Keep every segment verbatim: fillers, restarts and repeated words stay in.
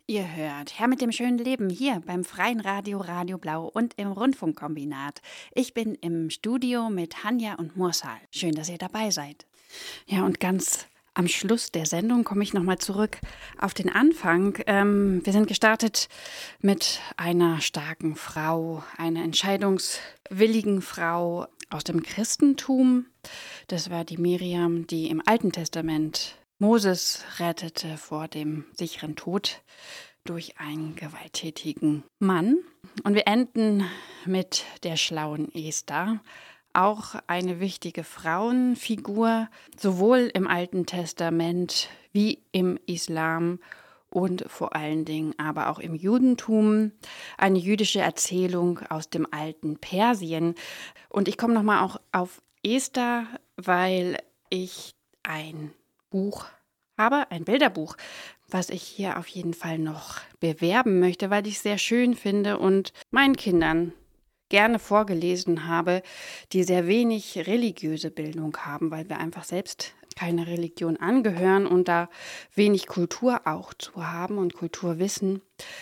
Ihr hört Herr mit dem schönen Leben hier beim Freien Radio Radio Blau und im Rundfunkkombinat. Ich bin im Studio mit Hanja und Mursal. Schön, dass ihr dabei seid. Ja, und ganz am Schluss der Sendung komme ich nochmal zurück auf den Anfang. Ähm, wir sind gestartet mit einer starken Frau, einer entscheidungswilligen Frau aus dem Christentum. Das war die Miriam, die im Alten Testament Moses rettete vor dem sicheren Tod durch einen gewalttätigen Mann. Und wir enden mit der schlauen Esther, auch eine wichtige Frauenfigur, sowohl im Alten Testament wie im Islam und vor allen Dingen aber auch im Judentum. Eine jüdische Erzählung aus dem alten Persien. Und ich komme nochmal auch auf Esther, weil ich ein Buch habe, ein Bilderbuch, was ich hier auf jeden Fall noch bewerben möchte, weil ich es sehr schön finde und meinen Kindern gerne vorgelesen habe, die sehr wenig religiöse Bildung haben, weil wir einfach selbst keine Religion angehören und da wenig Kultur auch zu haben und Kulturwissen.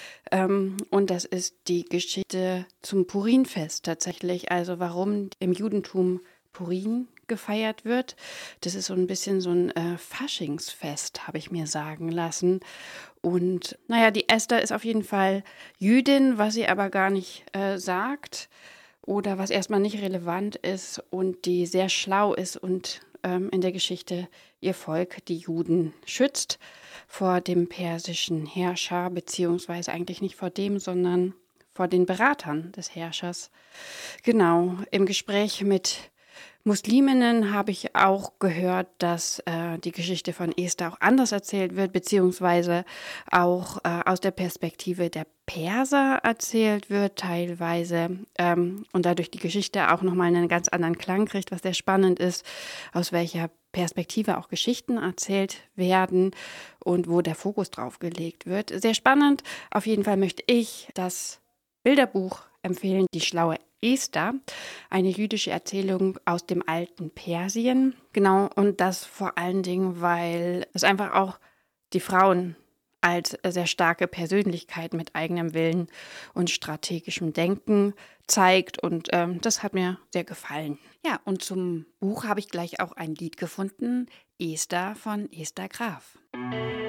Ähm, und das ist die Geschichte zum Purimfest tatsächlich, also warum im Judentum Purim gefeiert wird. Das ist so ein bisschen so ein äh, Faschingsfest, habe ich mir sagen lassen. Und naja, die Esther ist auf jeden Fall Jüdin, was sie aber gar nicht äh, sagt oder was erstmal nicht relevant ist und die sehr schlau ist und ähm, in der Geschichte ihr Volk, die Juden, schützt vor dem persischen Herrscher, beziehungsweise eigentlich nicht vor dem, sondern vor den Beratern des Herrschers. Genau, im Gespräch mit Musliminnen habe ich auch gehört, dass äh, die Geschichte von Esther auch anders erzählt wird, beziehungsweise auch äh, aus der Perspektive der Perser erzählt wird, teilweise, ähm, und dadurch die Geschichte auch nochmal einen ganz anderen Klang kriegt, was sehr spannend ist, aus welcher Perspektive auch Geschichten erzählt werden und wo der Fokus drauf gelegt wird. Sehr spannend. Auf jeden Fall möchte ich das Bilderbuch empfehlen, Die schlaue Esther, eine jüdische Erzählung aus dem alten Persien. Genau, und das vor allen Dingen, weil es einfach auch die Frauen als sehr starke Persönlichkeit mit eigenem Willen und strategischem Denken zeigt. Und ähm, das hat mir sehr gefallen. Ja, und zum Buch habe ich gleich auch ein Lied gefunden, Esther von Esther Graf.